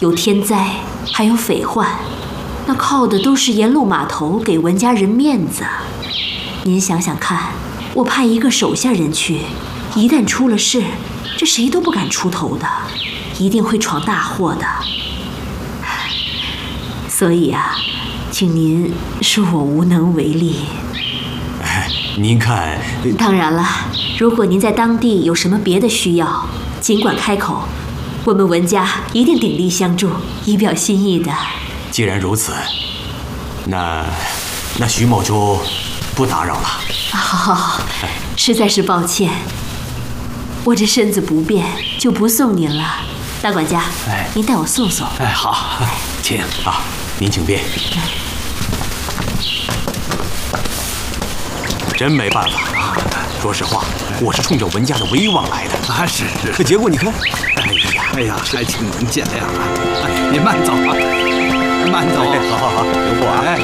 有天灾，还有匪患，那靠的都是沿路码头给文家人面子。您想想看，我派一个手下人去，一旦出了事，这谁都不敢出头的，一定会闯大祸的。所以啊，请您恕我无能为力。 您看， 当然了，如果您在当地有什么别的需要，尽管开口，我们文家一定鼎力相助，以表心意的。 既然如此，那徐某就不打扰了。 好，实在是抱歉，我这身子不便，就不送您了。大管家，您带我送送。 好，请啊，您请便。真没办法，说实话，我是冲着文家的威望来的。 是。 可结果你看， 哎呀，还请您见谅啊！您慢走啊，慢走。 好，留步啊！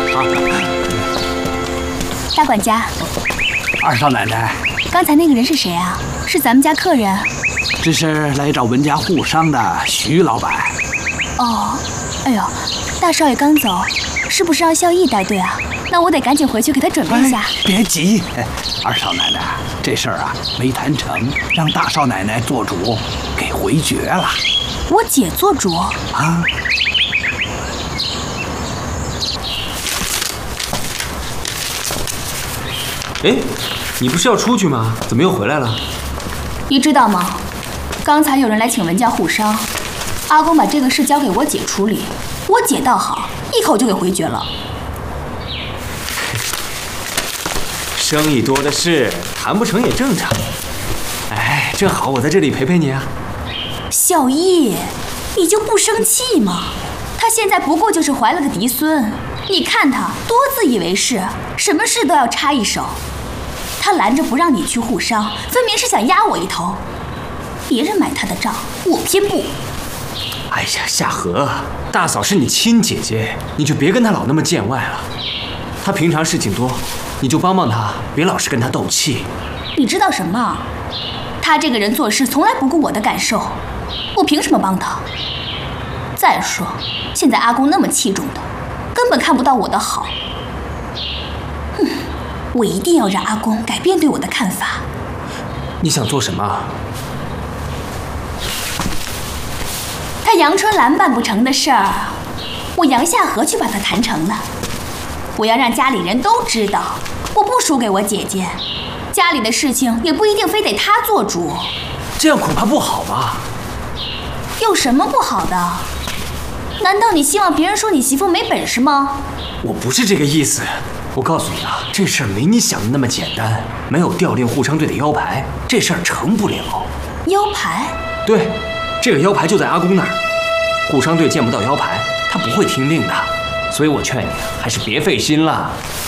大管家， 二少奶奶， 刚才那个人是谁啊？是咱们家客人？ 这是来找文家互商的徐老板。 哦，哎呦，大少爷刚走，是不是让孝义带队啊？那我得赶紧回去给他准备一下。 别急，二少奶奶，这事儿啊没谈成，让大少奶奶做主，给回绝了。 我姐做主啊？ 哎，你不是要出去吗？怎么又回来了？ 你知道吗？刚才有人来请文家互商，阿公把这个事交给我姐处理，我姐倒好，一口就给回绝了。 生意多的是，谈不成也正常。哎，正好我在这里陪陪你啊。 孝义，你就不生气吗？他现在不过就是怀了个嫡孙，你看他多自以为是，什么事都要插一手。他拦着不让你去互商，分明是想压我一头。别人买他的账，我偏不。 哎呀，夏荷，大嫂是你亲姐姐，你就别跟她老那么见外了。她平常事情多，你就帮帮她，别老是跟她斗气。 你知道什么？他这个人做事从来不顾我的感受，我凭什么帮他？再说，现在阿公那么器重他，根本看不到我的好。我一定要让阿公改变对我的看法。 你想做什么？ 他杨春兰办不成的事儿，我杨夏荷去把它谈成了。我要让家里人都知道，我不输给我姐姐。家里的事情也不一定非得她做主。 这样恐怕不好吧？ 有什么不好的？难道你希望别人说你媳妇没本事吗？ 我不是这个意思。我告诉你啊，这事儿没你想的那么简单。没有调令互商队的腰牌，这事儿成不了。 腰牌？ 对，这个腰牌就在阿公那儿。互商队见不到腰牌，他不会听令的。所以我劝你，还是别费心了。